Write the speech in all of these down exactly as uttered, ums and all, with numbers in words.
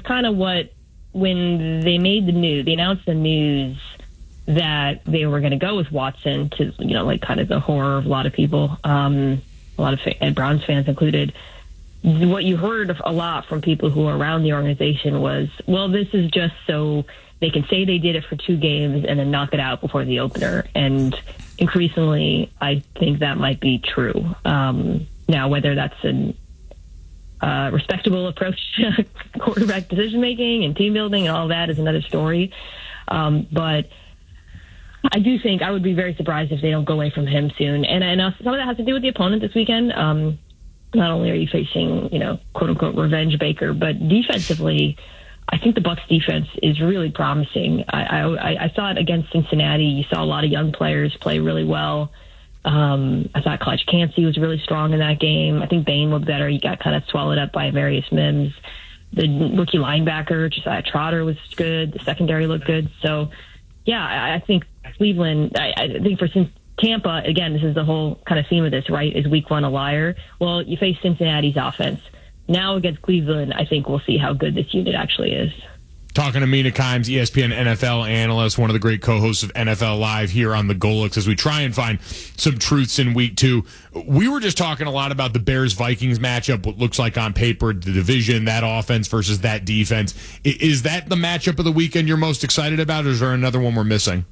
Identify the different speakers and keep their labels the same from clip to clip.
Speaker 1: kind of what, when they made the news, they announced the news that they were going to go with Watson to, you know, like kind of the horror of a lot of people, um, a lot of Ed Browns fans included. What you heard a lot from people who were around the organization was, well, this is just so they can say they did it for two games and then knock it out before the opener. And increasingly, I think that might be true. Um, now, whether that's an uh, respectable approach to quarterback decision-making and team building and all that is another story. Um, but I do think I would be very surprised if they don't go away from him soon. And, and uh, some of that has to do with the opponent this weekend. Um, not only are you facing, you know, quote-unquote revenge Baker, but defensively, I think the Bucs defense is really promising. I, I, I saw it against Cincinnati. You saw a lot of young players play really well. Um, I thought Clutch Cansey was really strong in that game. I think Bain looked better. He got kind of swallowed up by Marius Mims. The rookie linebacker, Josiah Trotter, was good. The secondary looked good. So, yeah, I, I think Cleveland, I, I think for since Tampa, again, this is the whole kind of theme of this, right? Is week one a liar? Well, you face Cincinnati's offense. Now against Cleveland, I think we'll see how good this unit actually is.
Speaker 2: Talking to Mina Kimes, E S P N N F L analyst, one of the great co-hosts of N F L Live here on the Golix, as we try and find some truths in week two. We were just talking a lot about the Bears-Vikings matchup, what looks like on paper, the division, that offense versus that defense. Is that the matchup of the weekend you're most excited about, or is there another one we're missing?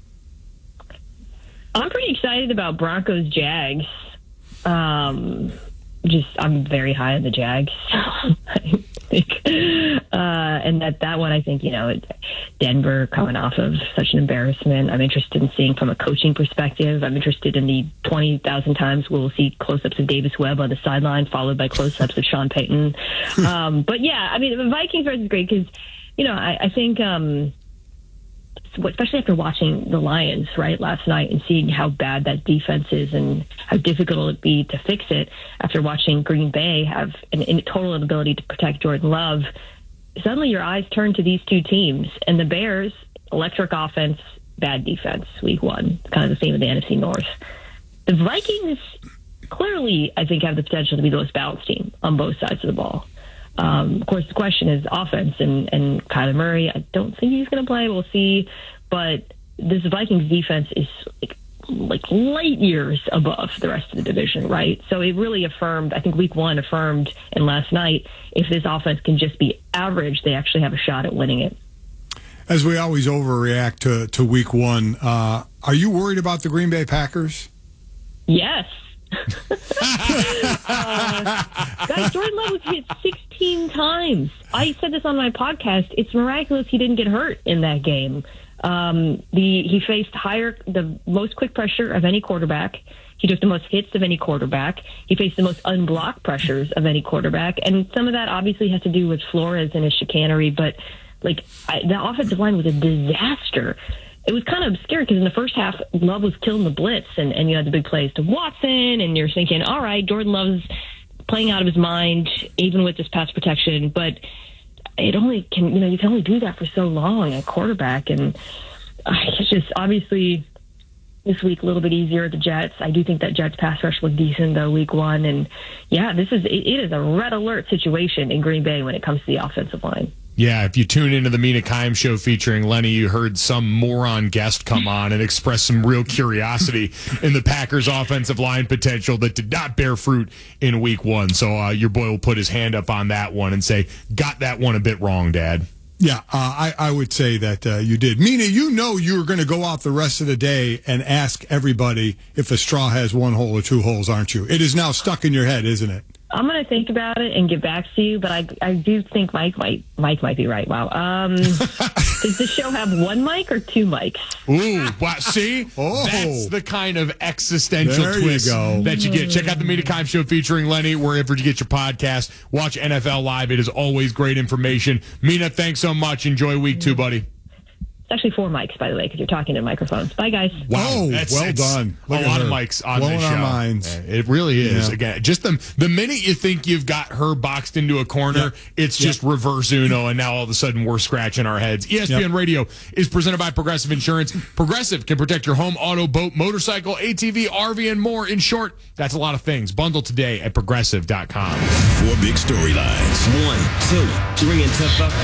Speaker 1: I'm pretty excited about Broncos-Jags. Um, just, I'm very high on the Jags. I think, uh, and that, that one, I think, you know, Denver coming off of such an embarrassment. I'm interested in seeing from a coaching perspective. I'm interested in the twenty thousand times we'll see close-ups of Davis Webb on the sideline, followed by close-ups of Sean Payton. um, but yeah, I mean, the Vikings versus great because, you know, I, I think, um, especially after watching the Lions, right, last night and seeing how bad that defense is and how difficult it'd be to fix it after watching Green Bay have an, a total inability to protect Jordan Love, suddenly your eyes turn to these two teams. And the Bears, electric offense, bad defense, week one, kind of the theme of the N F C North. The Vikings clearly, I think, have the potential to be the most balanced team on both sides of the ball. Um, of course, the question is offense, and, and Kyler Murray, I don't think he's going to play. We'll see. But this Vikings defense is like, like light years above the rest of the division, right? So it really affirmed, I think week one affirmed, and last night, if this offense can just be average, they actually have a shot at winning it.
Speaker 3: As we always overreact to, to week one, uh, are you worried about the Green Bay Packers?
Speaker 1: Yes. uh, guys, Jordan Love was hit sixteen times. I said this on my podcast. It's miraculous he didn't get hurt in that game. Um, the he faced higher, the most quick pressure of any quarterback. He took the most hits of any quarterback. He faced the most unblocked pressures of any quarterback, and some of that obviously has to do with Flores and his chicanery. But like I, the offensive line was a disaster. It was kind of scary because in the first half, Love was killing the blitz, and, and you had the big plays to Watson, and you're thinking, all right, Jordan Love's playing out of his mind, even with this pass protection, but it only can, you know, you can only do that for so long at quarterback, and uh, it's just obviously this week a little bit easier at the Jets. I do think that Jets pass rush looked decent, though, week one, and yeah, this is, it, it is a red alert situation in Green Bay when it comes to the offensive line.
Speaker 2: Yeah, if you tune into the Mina Kimes show featuring Lenny, you heard some moron guest come on and express some real curiosity in the Packers' offensive line potential that did not bear fruit in week one. So uh, your boy will put his hand up on that one and say, got that one a bit wrong, Dad.
Speaker 3: Yeah, uh, I, I would say that uh, you did. Mina, you know you were going to go out the rest of the day and ask everybody if a straw has one hole or two holes, aren't you? It is now stuck in your head, isn't it?
Speaker 1: I'm going to think about it and get back to you, but I, I do think Mike might Mike might be right. Wow. Um, does the show have one mic or two mics?
Speaker 2: Ooh, wow, see?
Speaker 3: Oh.
Speaker 2: That's the kind of existential
Speaker 3: there
Speaker 2: twist
Speaker 3: you go.
Speaker 2: that you get. Check out the Mina Kimes show featuring Lenny wherever you get your podcast. Watch N F L Live. It is always great information. Mina, thanks so much. Enjoy week two, buddy.
Speaker 1: It's actually four mics, by the way, because you're talking to microphones. Bye, guys.
Speaker 3: Wow, oh,
Speaker 2: that's,
Speaker 3: well
Speaker 2: that's
Speaker 3: done.
Speaker 2: Look a lot of mics on
Speaker 3: Blowing
Speaker 2: this show.
Speaker 3: Our minds.
Speaker 2: It really is.
Speaker 3: Yeah.
Speaker 2: Again, just the the minute you think you've got her boxed into a corner, yep. it's yep. just reverse Uno, and now all of a sudden we're scratching our heads. E S P N yep. Radio is presented by Progressive Insurance. Progressive can protect your home, auto, boat, motorcycle, A T V, R V, and more. In short, that's a lot of things. Bundle today at progressive dot com.
Speaker 4: Four big storylines.
Speaker 5: One, two, three, and to the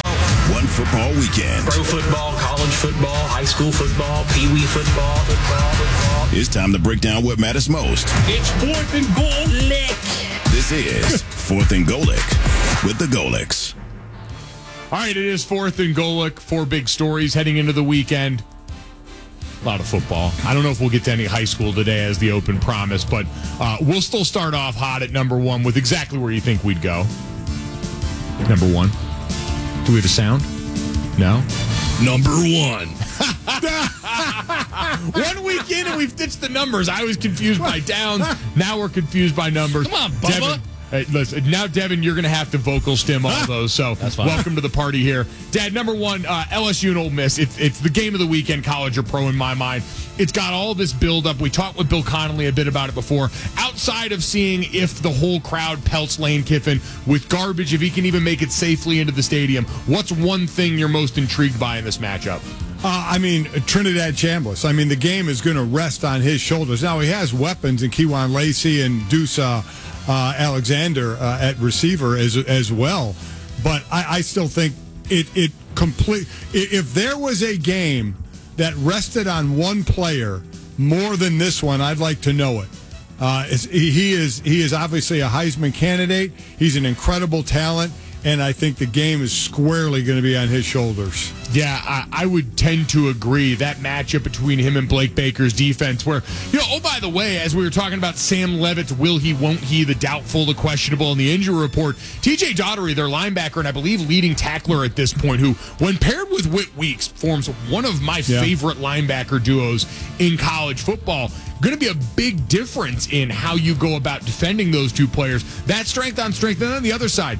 Speaker 4: One football weekend.
Speaker 5: Pro football, college football, high school football, pee-wee football, football, football.
Speaker 4: It's time to break down what matters most.
Speaker 5: It's fourth and Golic.
Speaker 4: This is Fourth and Golic with the Golics.
Speaker 2: All right, it is Fourth and Golic. Four big stories heading into the weekend. A lot of football. I don't know if we'll get to any high school today as the open promise, but uh, we'll still start off hot at number one with exactly where you think we'd go. Number one. Do we have a sound? No?
Speaker 5: Number one.
Speaker 2: One week in and we've ditched the numbers. I was confused by downs. Now we're confused by numbers.
Speaker 5: Come on, Bubba.
Speaker 2: Devin, hey, listen, now, Devin, you're going to have to vocal stim all those. So
Speaker 5: That's fine.
Speaker 2: Welcome to the party here. Dad, number one, uh, L S U and Ole Miss. It's, it's the game of the weekend, college or pro in my mind. It's got all this buildup. We talked with Bill Connolly a bit about it before. Outside of seeing if the whole crowd pelts Lane Kiffin with garbage, if he can even make it safely into the stadium, what's one thing you're most intrigued by in this matchup?
Speaker 3: Uh, I mean, Trinidad Chambliss. I mean, the game is going to rest on his shoulders. Now, he has weapons in Kewan Lacey and Deuce uh, uh, Alexander uh, at receiver as as well. But I, I still think it, it complete. If there was a game that rested on one player more than this one, I'd like to know it. Uh, he is he is obviously a Heisman candidate. He's an incredible talent. And I think the game is squarely going to be on his shoulders.
Speaker 2: Yeah, I, I would tend to agree. That matchup between him and Blake Baker's defense where, you know, oh, by the way, as we were talking about Sam Levitt's will he, won't he, the doubtful, the questionable, and the injury report, T J Daugherty, their linebacker, and I believe leading tackler at this point, who, when paired with Whit Weeks, forms one of my yeah. favorite linebacker duos in college football. Going to be a big difference in how you go about defending those two players. That strength on strength. And on the other side,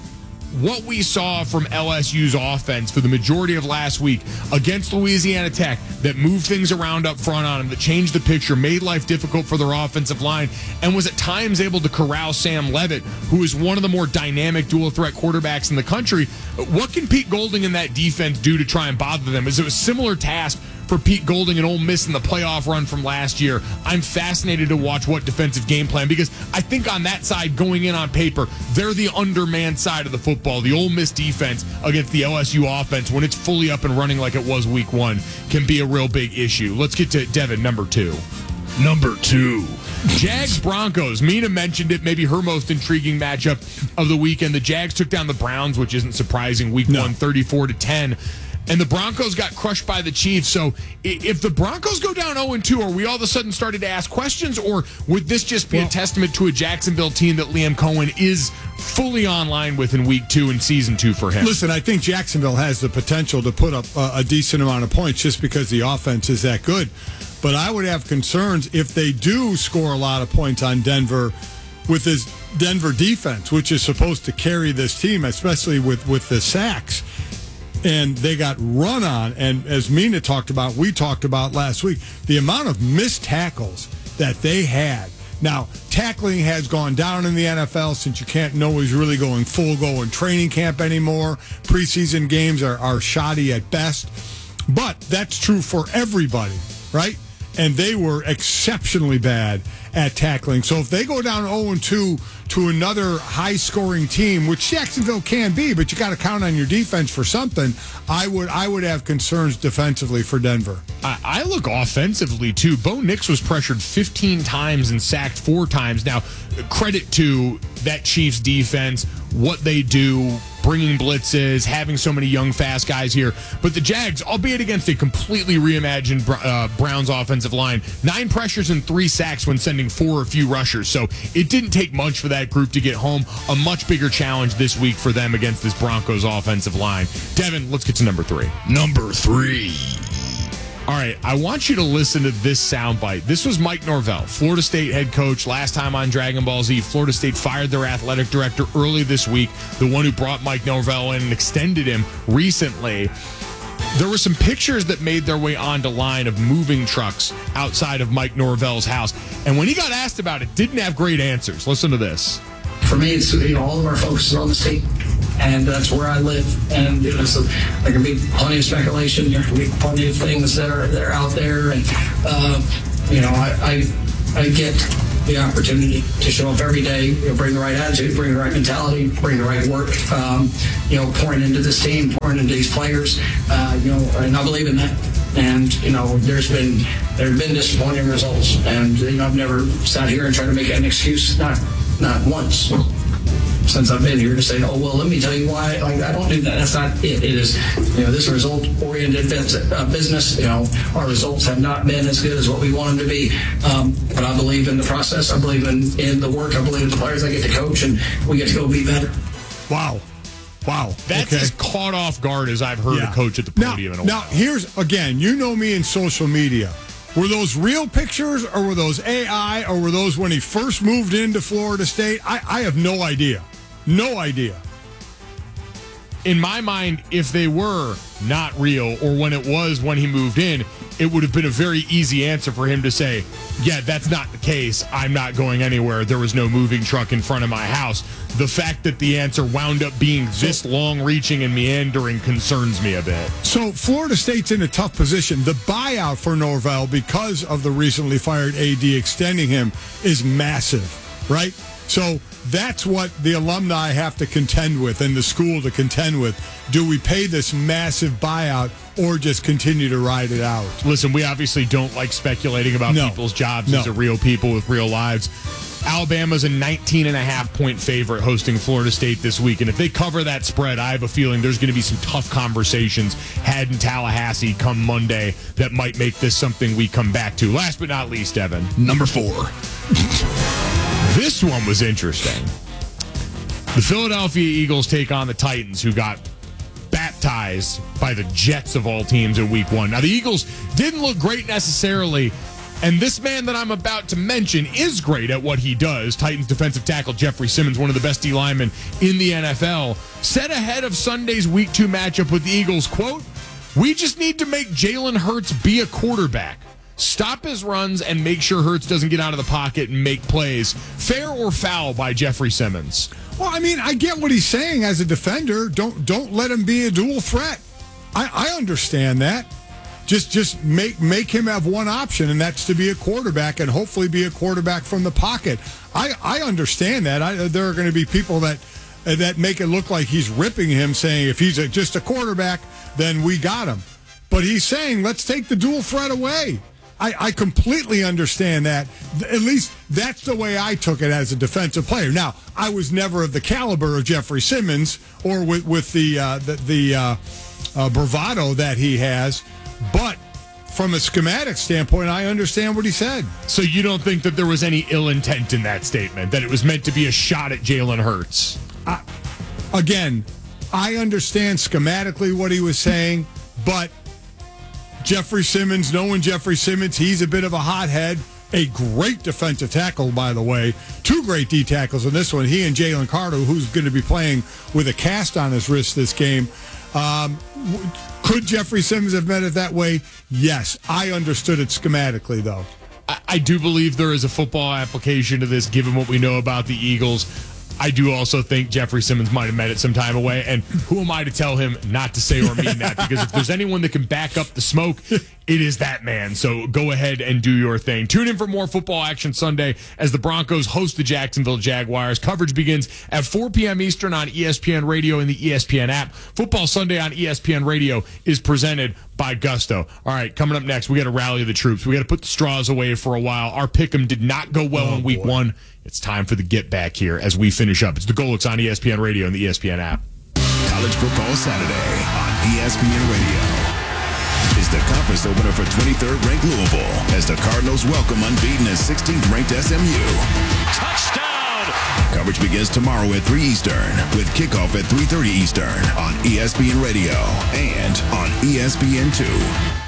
Speaker 2: what we saw from L S U's offense for the majority of last week against Louisiana Tech that moved things around up front on them, that changed the picture, made life difficult for their offensive line, and was at times able to corral Sam Levitt, who is one of the more dynamic dual-threat quarterbacks in the country. What can Pete Golding and that defense do to try and bother them? Is it a similar task for Pete Golding and Ole Miss in the playoff run from last year? I'm fascinated to watch what defensive game plan, because I think on that side, going in on paper, they're the undermanned side of the football. The Ole Miss defense against the L S U offense, when it's fully up and running like it was week one, can be a real big issue. Let's get to Devin, number two.
Speaker 5: Number two.
Speaker 2: Jags Broncos. Mina mentioned it, maybe her most intriguing matchup of the weekend. The Jags took down the Browns, which isn't surprising, week no. one, thirty-four to ten. And the Broncos got crushed by the Chiefs. So if the Broncos go down oh and two, are we all of a sudden starting to ask questions? Or would this just be well, a testament to a Jacksonville team that Liam Cohen is fully online with in week two and season two for him?
Speaker 3: Listen, I think Jacksonville has the potential to put up a, a decent amount of points just because the offense is that good. But I would have concerns if they do score a lot of points on Denver with this Denver defense, which is supposed to carry this team, especially with, with the sacks. And they got run on, and as Mina talked about, we talked about last week, the amount of missed tackles that they had. Now, tackling has gone down in the N F L since you can't know who's really going full go in training camp anymore. Preseason games are, are shoddy at best. But that's true for everybody, right? And they were exceptionally bad at tackling. So if they go down oh and two to another high-scoring team, which Jacksonville can be, but you got to count on your defense for something, I would I would have concerns defensively for Denver.
Speaker 2: I, I look offensively, too. Bo Nix was pressured fifteen times and sacked four times. Now, credit to that Chiefs defense, what they do, bringing blitzes, having so many young, fast guys here. But the Jags, albeit against a completely reimagined uh, Browns offensive line, nine pressures and three sacks when sending four or few rushers. So it didn't take much for that group to get home. A much bigger challenge this week for them against this Broncos offensive line. Devin, let's get to number three.
Speaker 5: Number three.
Speaker 2: All right, I want you to listen to this soundbite. This was Mike Norvell, Florida State head coach, last time on Dragon Ball Z. Florida State fired their athletic director early this week, the one who brought Mike Norvell in and extended him recently. There were some pictures that made their way onto line of moving trucks outside of Mike Norvell's house. And when he got asked about it, didn't have great answers. Listen to this.
Speaker 6: For me, it's, you know, all of our focus is on the state, and that's where I live. And you know, so there can be plenty of speculation. There can be plenty of things that are that are out there, and uh, you know, I, I I get the opportunity to show up every day, you know, bring the right attitude, bring the right mentality, bring the right work, um, you know, pouring into this team, pouring into these players, uh, you know, and I believe in that. And, you know, there's been there have been disappointing results. And, you know, I've never sat here and tried to make an excuse, not not once since I've been here, to say, oh, well, let me tell you why. Like, I don't do that. That's not it. It is, you know, this result-oriented business. You know, our results have not been as good as what we want them to be. Um, but I believe in the process. I believe in, in the work. I believe in the players I get to coach, and we get to go be better.
Speaker 3: Wow. Wow.
Speaker 2: That's
Speaker 3: okay.
Speaker 2: as caught off guard as I've heard
Speaker 3: Yeah.
Speaker 2: a coach at the podium
Speaker 3: now,
Speaker 2: in a
Speaker 3: now,
Speaker 2: while.
Speaker 3: Now, here's, again, you know me in social media. Were those real pictures, or were those A I, or were those when he first moved into Florida State? I, I have no idea. No idea.
Speaker 2: In my mind, if they were not real, or when it was when he moved in, it would have been a very easy answer for him to say, yeah, that's not the case. I'm not going anywhere. There was no moving truck in front of my house. The fact that the answer wound up being this long-reaching and meandering concerns me a bit.
Speaker 3: So Florida State's in a tough position. The buyout for Norvell, because of the recently fired A D extending him, is massive, right? So that's what the alumni have to contend with and the school to contend with. Do we pay this massive buyout or just continue to ride it out?
Speaker 2: Listen, we obviously don't like speculating about
Speaker 3: No.
Speaker 2: people's jobs.
Speaker 3: No.
Speaker 2: These are real people with real lives. Alabama's a nineteen and a half point favorite hosting Florida State this week. And if they cover that spread, I have a feeling there's going to be some tough conversations had in Tallahassee come Monday that might make this something we come back to. Last but not least, Evan.
Speaker 4: Number four.
Speaker 2: This one was interesting. The Philadelphia Eagles take on the Titans, who got baptized by the Jets of all teams in week one. Now, the Eagles didn't look great necessarily, and this man that I'm about to mention is great at what he does. Titans defensive tackle Jeffrey Simmons, one of the best D linemen in the N F L, said ahead of Sunday's week two matchup with the Eagles, quote, "We just need to make Jalen Hurts be a quarterback. Stop his runs and make sure Hurts doesn't get out of the pocket and make plays." Fair or foul by Jeffrey Simmons?
Speaker 3: Well, I mean, I get what he's saying as a defender. Don't don't let him be a dual threat. I, I understand that. Just just make make him have one option, and that's to be a quarterback, and hopefully be a quarterback from the pocket. I, I understand that. I, there are going to be people that uh, that make it look like he's ripping him, saying if he's a, just a quarterback, then we got him. But he's saying, let's take the dual threat away. I, I completely understand that. At least that's the way I took it as a defensive player. Now, I was never of the caliber of Jeffrey Simmons or with, with the uh, the, the uh, uh, bravado that he has, but from a schematic standpoint, I understand what he said.
Speaker 2: So you don't think that there was any ill intent in that statement, that it was meant to be a shot at Jalen Hurts?
Speaker 3: I, again, I understand schematically what he was saying, but Jeffrey Simmons, knowing Jeffrey Simmons, he's a bit of a hothead. A great defensive tackle, by the way. Two great D tackles in this one. He and Jalen Carter, who's going to be playing with a cast on his wrist this game. Um, could Jeffrey Simmons have meant it that way? Yes. I understood it schematically, though.
Speaker 2: I, I do believe there is a football application to this, given what we know about the Eagles. I do also think Jeffrey Simmons might have meant it some time away, and who am I to tell him not to say or mean that? Because if there's anyone that can back up the smoke, it is that man. So go ahead and do your thing. Tune in for more football action Sunday as the Broncos host the Jacksonville Jaguars. Coverage begins at four p.m. Eastern on E S P N Radio and the E S P N app. Football Sunday on E S P N Radio is presented by Gusto. All right, coming up next, we got to rally the troops. We got to put the straws away for a while. Our pick'em did not go well
Speaker 3: oh,
Speaker 2: in week
Speaker 3: boy.
Speaker 2: one. It's time for the get back here as we finish up. It's the Golix on E S P N Radio and the E S P N app.
Speaker 4: College Football Saturday on E S P N Radio is the conference opener for twenty-third ranked Louisville as the Cardinals welcome unbeaten and sixteenth ranked S M U.
Speaker 5: Touchdown!
Speaker 4: Coverage begins tomorrow at three Eastern with kickoff at three thirty Eastern on E S P N Radio and on E S P N two.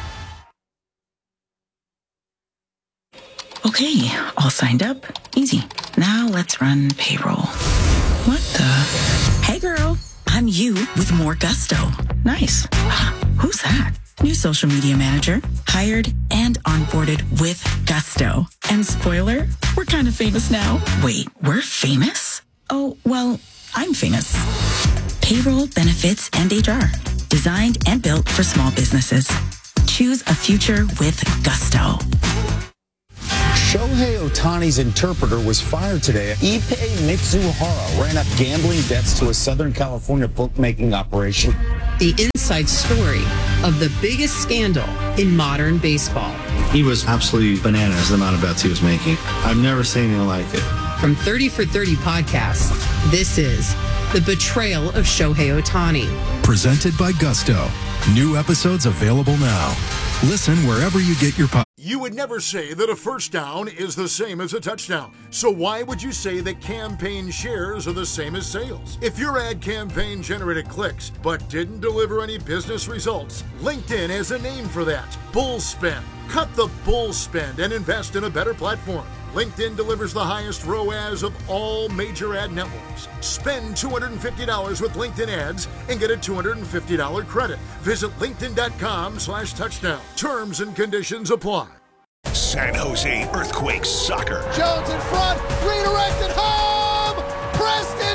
Speaker 7: Okay, all signed up. Easy. Now let's run payroll. What the? Hey girl, I'm you with more Gusto. Nice. Who's that? New social media manager. Hired and onboarded with Gusto. And spoiler, we're kind of famous now. Wait, we're famous? Oh, well, I'm famous. Payroll, benefits, and H R. Designed and built for small businesses. Choose a future with Gusto.
Speaker 8: Shohei Ohtani's interpreter was fired today. Ippei Mitsuhara ran up gambling debts to a Southern California bookmaking operation.
Speaker 9: The inside story of the biggest scandal in modern baseball.
Speaker 10: He was absolutely bananas, the amount of bets he was making. I've never seen anything like it.
Speaker 9: From thirty for thirty Podcasts, this is The Betrayal of Shohei Ohtani.
Speaker 11: Presented by Gusto. New episodes available now. Listen wherever you get your podcasts.
Speaker 12: You would never say that a first down is the same as a touchdown. So why would you say that campaign shares are the same as sales? If your ad campaign generated clicks but didn't deliver any business results, LinkedIn has a name for that. Bull spend. Cut the bull spend and invest in a better platform. LinkedIn delivers the highest R O A S of all major ad networks. Spend two hundred fifty dollars with LinkedIn ads and get a two hundred fifty dollars credit. Visit linkedin.com slash touchdown. Terms and conditions apply.
Speaker 4: San Jose Earthquakes soccer.
Speaker 13: Jones in front, redirected home! Preston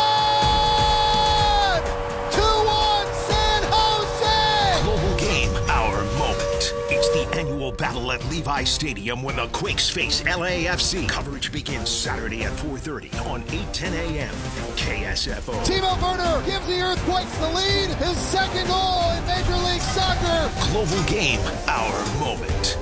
Speaker 13: John! two one San Jose!
Speaker 4: Global game, our moment. It's the annual battle at Levi Stadium when the Quakes face L A F C. Coverage begins Saturday at four thirty on eight ten a.m. K S F O.
Speaker 13: Timo Werner gives the Earthquakes the lead. His second goal in Major League Soccer.
Speaker 4: Global game, our moment.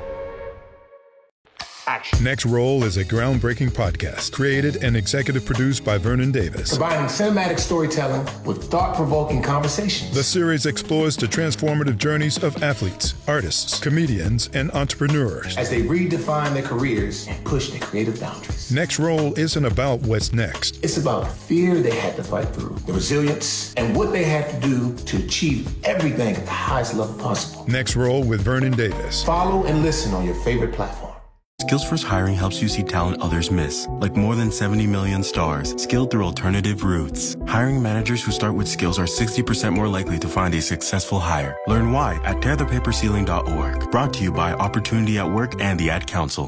Speaker 14: Action. Next Roll is a groundbreaking podcast created and executive produced by Vernon Davis.
Speaker 5: Combining cinematic storytelling with thought-provoking conversations.
Speaker 14: The series explores the transformative journeys of athletes, artists, comedians, and entrepreneurs
Speaker 5: as they redefine their careers and push their creative boundaries.
Speaker 14: Next Roll isn't about what's next.
Speaker 5: It's about the fear they had to fight through, the resilience, and what they had to do to achieve everything at the highest level possible.
Speaker 14: Next Roll with Vernon Davis.
Speaker 5: Follow and listen on your favorite platform.
Speaker 15: Skillsforce Hiring helps you see talent others miss, like more than seventy million stars, skilled through alternative routes. Hiring managers who start with skills are sixty percent more likely to find a successful hire. Learn why at tear the paper ceiling dot org. Brought to you by Opportunity at Work and the Ad Council.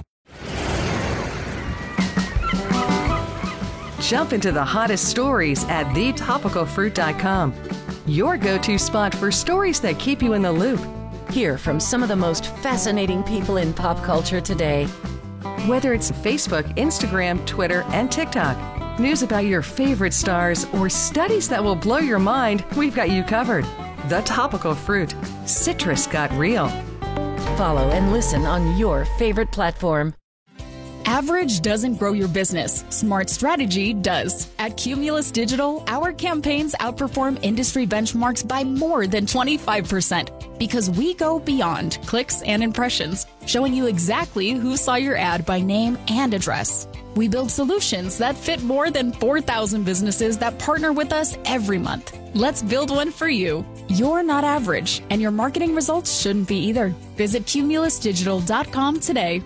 Speaker 16: Jump into the hottest stories at the topical fruit dot com. Your go-to spot for stories that keep you in the loop.
Speaker 17: Hear from some of the most fascinating people in pop culture today.
Speaker 16: Whether it's Facebook, Instagram, Twitter, and TikTok, news about your favorite stars, or studies that will blow your mind, we've got you covered. The Topical Fruit. Citrus got real.
Speaker 17: Follow and listen on your favorite platform.
Speaker 18: Average doesn't grow your business. Smart strategy does. At Cumulus Digital, our campaigns outperform industry benchmarks by more than twenty-five percent because we go beyond clicks and impressions, showing you exactly who saw your ad by name and address. We build solutions that fit more than four thousand businesses that partner with us every month. Let's build one for you. You're not average, and your marketing results shouldn't be either. Visit cumulus digital dot com today.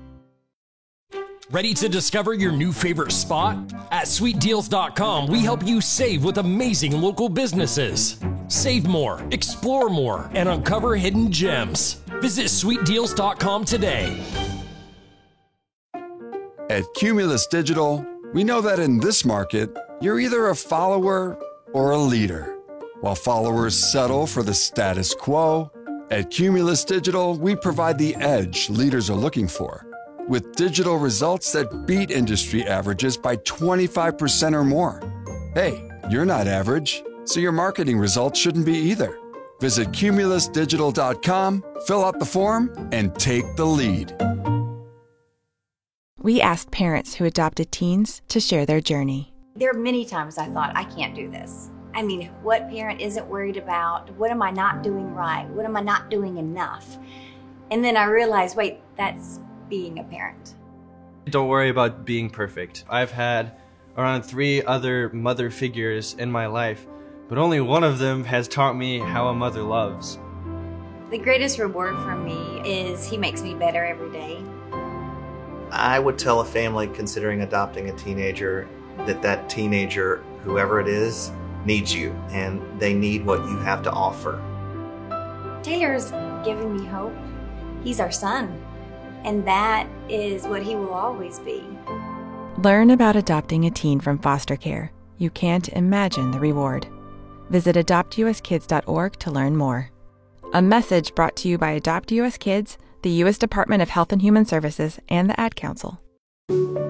Speaker 19: Ready to discover your new favorite spot? At sweet deals dot com, we help you save with amazing local businesses. Save more, explore more, and uncover hidden gems. Visit sweet deals dot com today.
Speaker 20: At Cumulus Digital, we know that in this market, you're either a follower or a leader. While followers settle for the status quo, at Cumulus Digital, we provide the edge leaders are looking for, with digital results that beat industry averages by twenty-five percent or more. Hey, you're not average, so your marketing results shouldn't be either. Visit cumulus digital dot com, fill out the form, and take the lead.
Speaker 21: We asked parents who adopted teens to share their journey.
Speaker 22: There are many times I thought, I can't do this. I mean, what parent isn't worried about? What am I not doing right? What am I not doing enough? And then I realized, wait, that's being a parent.
Speaker 23: Don't worry about being perfect. I've had around three other mother figures in my life, but only one of them has taught me how a mother loves.
Speaker 22: The greatest reward for me is he makes me better every day.
Speaker 24: I would tell a family considering adopting a teenager that that teenager, whoever it is, needs you, and they need what you have to offer.
Speaker 22: Taylor's giving me hope. He's our son. And that is what he will always be.
Speaker 21: Learn about adopting a teen from foster care. You can't imagine the reward. Visit adopt u s kids dot org to learn more. A message brought to you by Adopt U S Kids, the U S Department of Health and Human Services, and the Ad Council.